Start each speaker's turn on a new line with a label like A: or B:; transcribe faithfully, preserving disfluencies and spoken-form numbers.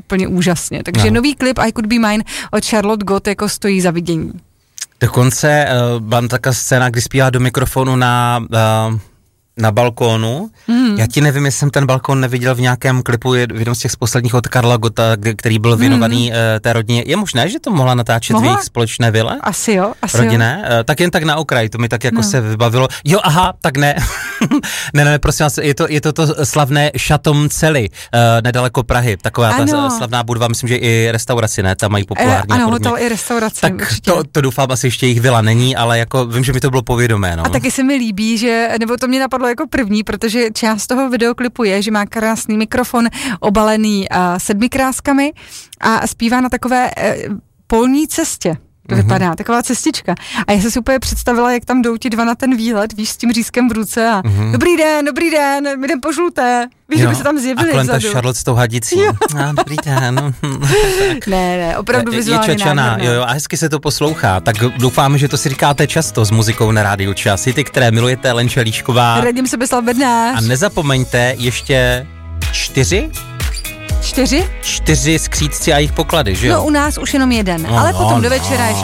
A: úplně úžasně. Takže
B: no.
A: nový klip I Could Be Mine od Charlotte Gott jako stojí za vidění.
B: Dokonce uh, byla taková scéna, kdy zpívá do mikrofonu na... Uh, na balkónu. Mm. Já ti nevím, jestli jsem ten balkón neviděl v nějakém klipu, v jednom z těch z posledních od Karla Gotta, který byl věnovaný mm. uh, té rodině. Je možné, že to mohla natáčet mohla? v jejich společné vile?
A: Asi jo, asi
B: Rodinné?
A: jo.
B: Uh, tak jen tak na okraj, to mi tak jako
A: no.
B: se vybavilo. Jo, aha, tak ne. ne, ne, prosím vás, je to, je to to slavné Chateau Cely, uh, nedaleko Prahy. Taková ano. ta slavná budova, myslím, že i restauraci, ne? Tam mají populární.
A: E, ano, hotel i restaurace.
B: Tak to, to doufám, asi ještě jejich vila není, ale jako vím, že mi to bylo povědomé. No.
A: A taky se mi líbí, že, nebo to mě napadlo jako první, protože část toho videoklipu je, že má krásný mikrofon obalený uh, sedmikráskami a zpívá na takové uh, polní cestě. To mm-hmm. vypadá, taková cestička. A já jsem si úplně představila, jak tam jdou ti dva na ten výlet, víš, s tím řízkem v ruce a mm-hmm. dobrý den, dobrý den, my jdem po žluté. Víš, že by se tam zjevili
B: a kolem ta
A: vzadu.
B: Charlotte s tou hadicí. A, dobrý den.
A: ne, ne, opravdu vizuálně
B: je čačaná, jo, jo, a hezky se to poslouchá. Tak doufáme, že to si říkáte často s muzikou na Rádiu Čas. I ty, které milujete, Lenča Líšková.
A: Radim Sebeslav Bednář.
B: A nezapomeňte ještě čtyři?
A: Čtyři?
B: Čtyři skřídci a jejich poklady, že jo?
A: No u nás už jenom jeden,
B: no,
A: ale
B: no,
A: potom
B: no.
A: do večera ještě